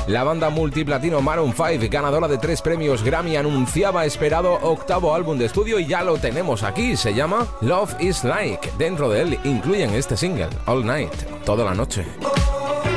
La banda multiplatino Maroon 5, ganadora de 3 premios Grammy, anunciaba esperado 8º álbum de estudio y ya lo tenemos aquí. Se llama Love is Like. Dentro de él incluyen este single, All Night, toda la noche.